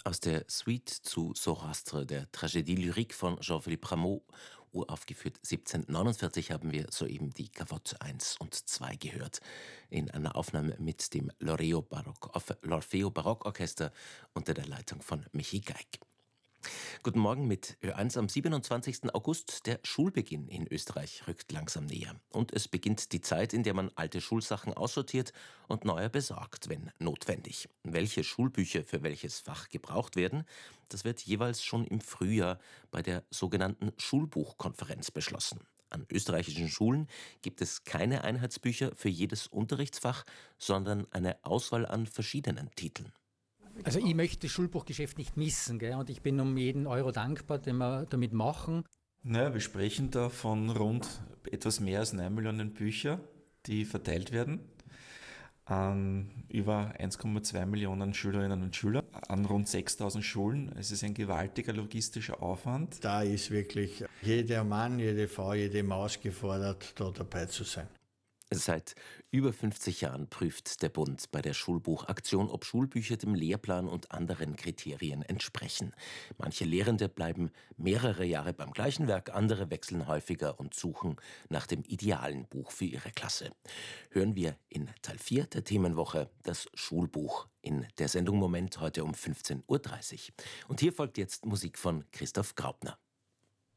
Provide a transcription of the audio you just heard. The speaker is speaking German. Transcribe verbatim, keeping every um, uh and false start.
Aus der Suite zu Sorastre, der Tragödie lyrique von Jean-Philippe Rameau, uraufgeführt siebzehnhundertneunundvierzig, haben wir soeben die Gavotte eins und zwei gehört. In einer Aufnahme mit dem L'Orfeo Barock, L'Orfeo Barockorchester unter der Leitung von Michi Geig. Guten Morgen mit Ö eins am siebenundzwanzigsten August. Der Schulbeginn in Österreich rückt langsam näher. Und es beginnt die Zeit, in der man alte Schulsachen aussortiert und neue besorgt, wenn notwendig. Welche Schulbücher für welches Fach gebraucht werden, das wird jeweils schon im Frühjahr bei der sogenannten Schulbuchkonferenz beschlossen. An österreichischen Schulen gibt es keine Einheitsbücher für jedes Unterrichtsfach, sondern eine Auswahl an verschiedenen Titeln. Also ich möchte das Schulbuchgeschäft nicht missen, gell? Und ich bin um jeden Euro dankbar, den wir damit machen. Naja, wir sprechen da von rund etwas mehr als neun Millionen Bücher, die verteilt werden an über eins Komma zwei Millionen Schülerinnen und Schüler, an rund sechstausend Schulen. Es ist ein gewaltiger logistischer Aufwand. Da ist wirklich jeder Mann, jede Frau, jede Maus gefordert, da dabei zu sein. Seit über fünfzig Jahren prüft der Bund bei der Schulbuchaktion, ob Schulbücher dem Lehrplan und anderen Kriterien entsprechen. Manche Lehrende bleiben mehrere Jahre beim gleichen Werk, andere wechseln häufiger und suchen nach dem idealen Buch für ihre Klasse. Hören wir in Teil vier der Themenwoche das Schulbuch in der Sendung Moment heute um fünfzehn Uhr dreißig. Und hier folgt jetzt Musik von Christoph Graupner.